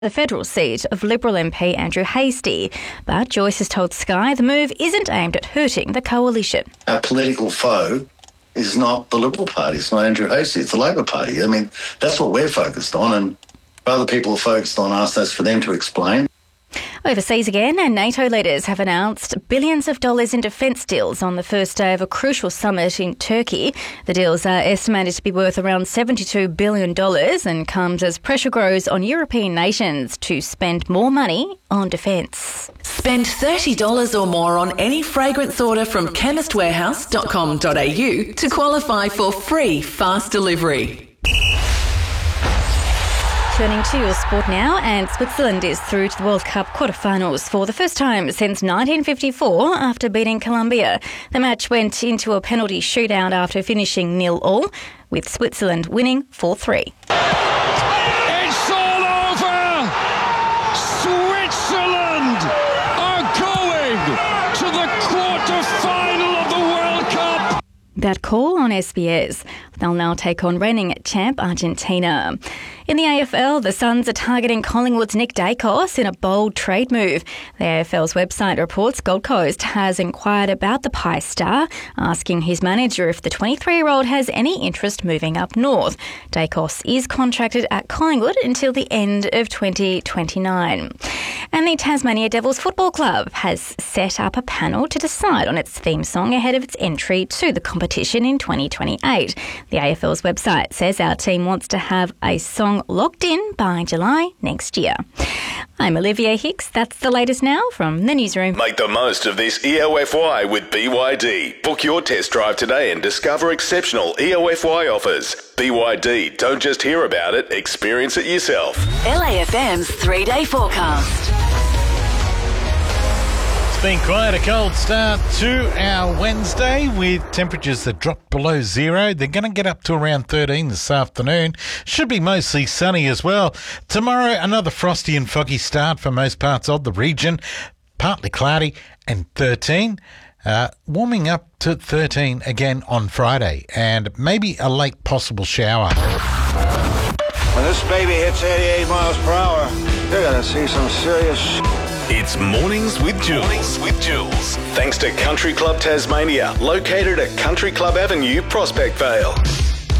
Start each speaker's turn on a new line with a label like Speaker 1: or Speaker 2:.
Speaker 1: the federal seat of Liberal MP Andrew Hastie. But Joyce has told Sky the move isn't aimed at hurting the coalition.
Speaker 2: Our political foe is not the Liberal Party, it's not Andrew Hastie, it's the Labor Party. I mean, that's what we're focused on, and other people are focused on us, that's for them to explain.
Speaker 1: Overseas again, and NATO leaders have announced billions of dollars in defence deals on the first day of a crucial summit in Turkey. The deals are estimated to be worth around $72 billion and comes as pressure grows on European nations to spend more money on defence.
Speaker 3: Spend $30 or more on any fragrance order from chemistwarehouse.com.au to qualify for free fast delivery.
Speaker 1: Turning to your sport now, and Switzerland is through to the World Cup quarterfinals for the first time since 1954 after beating Colombia. The match went into a penalty shootout after finishing 0-0, with Switzerland winning 4-3.
Speaker 4: It's all over! Switzerland are going to the quarter-final of the World Cup!
Speaker 1: That call on SBS. They'll now take on reigning champ Argentina. In the AFL, the Suns are targeting Collingwood's Nick Dacos in a bold trade move. The AFL's website reports Gold Coast has inquired about the Pie star, asking his manager if the 23-year-old has any interest moving up north. Dacos is contracted at Collingwood until the end of 2029. And the Tasmania Devils Football Club has set up a panel to decide on its theme song ahead of its entry to the competition in 2028. The AFL's website says our team wants to have a song locked in by July next year. I'm Olivia Hicks. That's the latest now from the newsroom.
Speaker 5: Make the most of this EOFY with BYD. Book your test drive today and discover exceptional EOFY offers. BYD, don't just hear about it, experience it yourself.
Speaker 3: LAFM's 3-day forecast.
Speaker 6: It's been quite a cold start to our Wednesday with temperatures that drop below zero. They're going to get up to around 13 this afternoon. Should be mostly sunny as well. Tomorrow, another frosty and foggy start for most parts of the region. Partly cloudy and 13. Warming up to 13 again on Friday, and maybe a late possible shower.
Speaker 7: When this baby hits 88 miles per hour, you're going to see some serious
Speaker 5: It's Mornings with Jules. Thanks to Country Club Tasmania, located at Country Club Avenue, Prospect Vale.